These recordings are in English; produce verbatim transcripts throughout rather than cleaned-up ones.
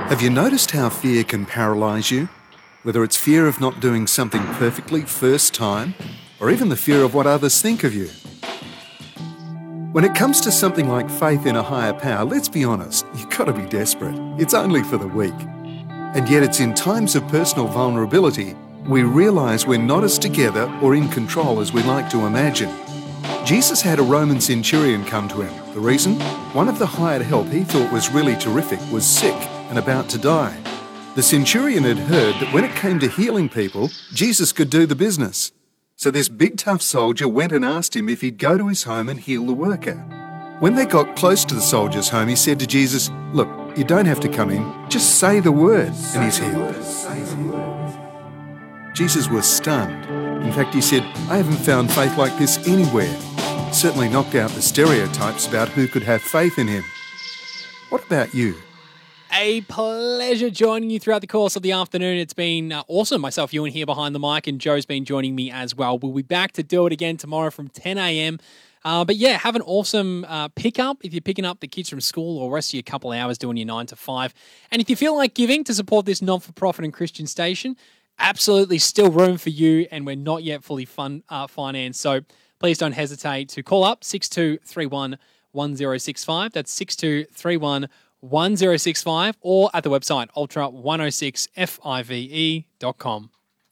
Have you noticed how fear can paralyse you? Whether it's fear of not doing something perfectly first time, or even the fear of what others think of you. When it comes to something like faith in a higher power, let's be honest, you've got to be desperate. It's only for the weak. And yet it's in times of personal vulnerability we realise we're not as together or in control as we like to imagine. Jesus had a Roman centurion come to him. The reason? One of the hired help he thought was really terrific was sick and about to die. The centurion had heard that when it came to healing people, Jesus could do the business. So this big tough soldier went and asked him if he'd go to his home and heal the worker. When they got close to the soldier's home, he said to Jesus, "Look, you don't have to come in, just say the word and he's healed." Jesus was stunned. In fact, he said, "I haven't found faith like this anywhere." Certainly knocked out the stereotypes about who could have faith in him. What about you? A pleasure joining you throughout the course of the afternoon. It's been uh, awesome. Myself, Ewan here behind the mic, and Joe's been joining me as well. We'll be back to do it again tomorrow from ten a.m. Uh, but yeah, have an awesome uh, pickup if you're picking up the kids from school or rest of your couple of hours doing your nine to five. And if you feel like giving to support this non-for-profit and Christian station, absolutely still room for you, and we're not yet fully fun, uh, financed. So please don't hesitate to call up six two three one, one zero six five. That's six two three one, one zero six five, or at the website ultra one oh six five dot com.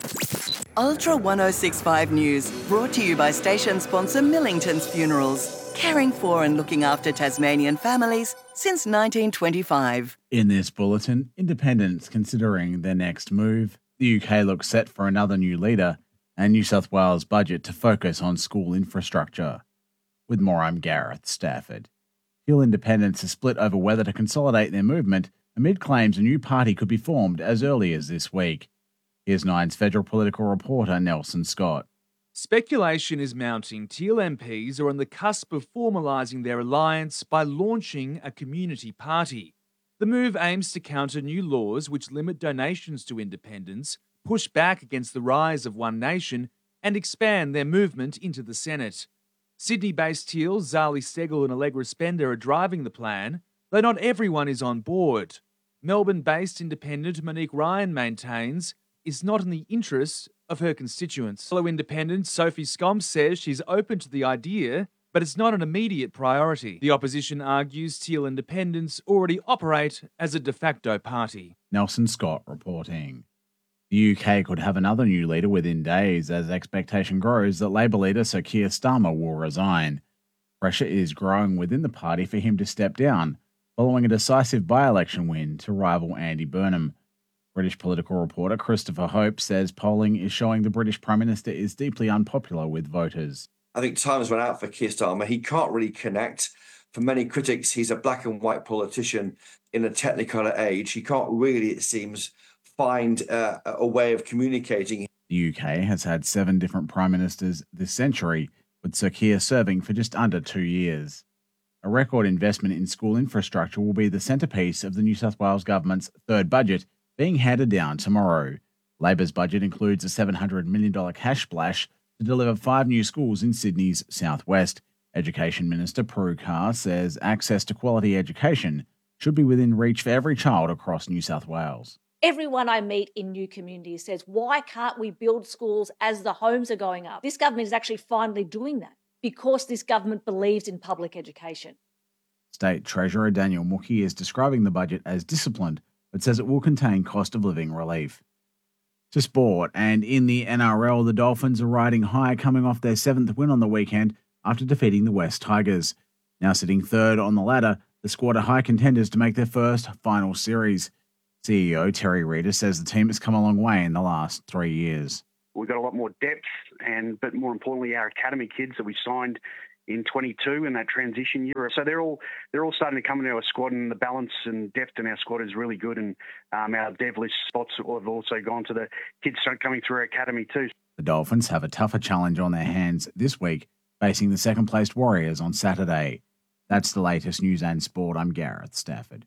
Ultra one oh six five News, brought to you by station sponsor Millington's Funerals, caring for and looking after Tasmanian families since nineteen twenty-five. In this bulletin, independents considering their next move, the U K looks set for another new leader, and New South Wales budget to focus on school infrastructure. With more, I'm Gareth Stafford. Hill independents are split over whether to consolidate their movement amid claims a new party could be formed as early as this week. Here's Nine's federal political reporter Nelson Scott. Speculation is mounting Teal M Ps are on the cusp of formalising their alliance by launching a community party. The move aims to counter new laws which limit donations to independents, push back against the rise of One Nation, and expand their movement into the Senate. Sydney-based Teals, Zali Steggall and Allegra Spender are driving the plan, though not everyone is on board. Melbourne-based independent Monique Ryan maintains it's not in the interests of her constituents. Fellow independent Sophie Scombe says she's open to the idea, but it's not an immediate priority. The opposition argues Teal independents already operate as a de facto party. Nelson Scott reporting. The U K could have another new leader within days as expectation grows that Labor leader Sir Keir Starmer will resign. Pressure is growing within the party for him to step down, following a decisive by-election win to rival Andy Burnham. British political reporter Christopher Hope says polling is showing the British Prime Minister is deeply unpopular with voters. I think time's run out for Keir Starmer. He can't really connect. For many critics, he's a black and white politician in a technicolor age. He can't really, it seems, find uh, a way of communicating. The U K has had seven different prime ministers this century, with Sir Keir serving for just under two years. A record investment in school infrastructure will be the centrepiece of the New South Wales government's third budget, being handed down tomorrow. Labor's budget includes a seven hundred million dollars cash splash to deliver five new schools in Sydney's southwest. Education Minister Prue Carr says access to quality education should be within reach for every child across New South Wales. Everyone I meet in new communities says, why can't we build schools as the homes are going up? This government is actually finally doing that because this government believes in public education. State Treasurer Daniel Mookhey is describing the budget as disciplined, but says it will contain cost of living relief. To sport, and in the N R L, the Dolphins are riding high, coming off their seventh win on the weekend after defeating the West Tigers. Now sitting third on the ladder, the squad are high contenders to make their first final series. C E O Terry Reeder says the team has come a long way in the last three years. We've got a lot more depth, and but more importantly, our academy kids that we signed in twenty-two in that transition year. So they're all they're all starting to come into our squad, and the balance and depth in our squad is really good. And um, our dev list spots have also gone to the kids coming through our academy too. The Dolphins have a tougher challenge on their hands this week, facing the second-placed Warriors on Saturday. That's the latest news and sport. I'm Gareth Stafford.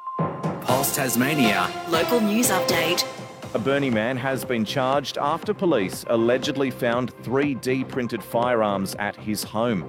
Pulse Tasmania. Local news update. A Burnie man has been charged after police allegedly found three D printed firearms at his home.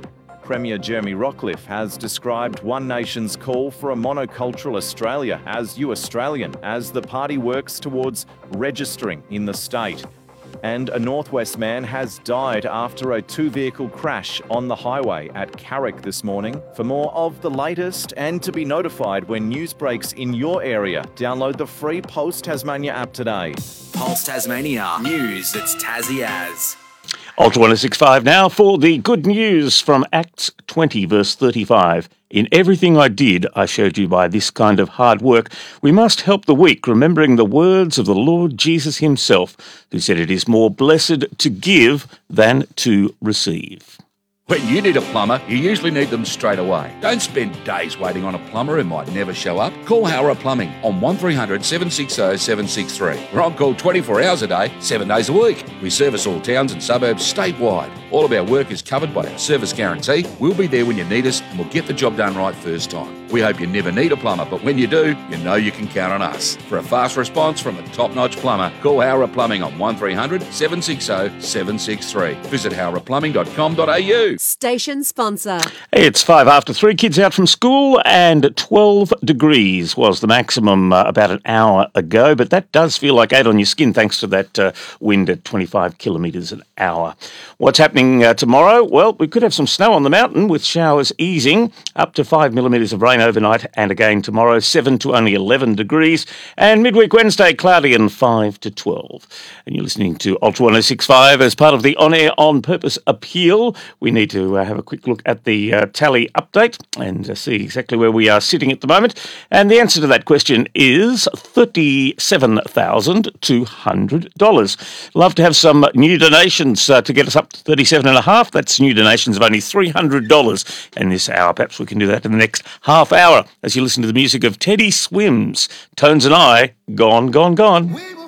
Premier Jeremy Rockliff has described One Nation's call for a monocultural Australia as You Australian as the party works towards registering in the state. And a Northwest man has died after a two-vehicle crash on the highway at Carrick this morning. For more of the latest and to be notified when news breaks in your area, download the free Pulse Tasmania app today. Pulse Tasmania. News that's Tassie as. Ultra one oh six point five now for the good news from Acts twenty, verse thirty-five. In everything I did, I showed you by this kind of hard work, we must help the weak, remembering the words of the Lord Jesus himself, who said it is more blessed to give than to receive. When you need a plumber, you usually need them straight away. Don't spend days waiting on a plumber who might never show up. Call Howrah Plumbing on one three hundred, seven six zero, seven six three. We're on call twenty-four hours a day, seven days a week. We service all towns and suburbs statewide. All of our work is covered by our service guarantee. We'll be there when you need us and we'll get the job done right first time. We hope you never need a plumber, but when you do, you know you can count on us. For a fast response from a top-notch plumber, call Howrah Plumbing on one three hundred, seven six zero, seven six three. Visit howrah plumbing dot com dot a u. Station sponsor. It's five after three, kids out from school, and twelve degrees was the maximum uh, about an hour ago, but that does feel like eight on your skin thanks to that uh, wind at twenty-five kilometres an hour. What's happening uh, tomorrow? Well, we could have some snow on the mountain with showers easing, up to five millimetres of rain overnight, and again tomorrow, seven to only eleven degrees, and midweek Wednesday, cloudy and five to twelve. And you're listening to Ultra one oh six point five as part of the On Air On Purpose appeal. We need to uh, have a quick look at the uh, tally update and uh, see exactly where we are sitting at the moment. And the answer to that question is thirty-seven thousand two hundred dollars. Love to have some new donations uh, to get us up to thirty-seven and a half. That's new donations of only three hundred dollars in this hour. Perhaps we can do that in the next half hour as you listen to the music of Teddy Swims, Tones and I, Gone, Gone, Gone.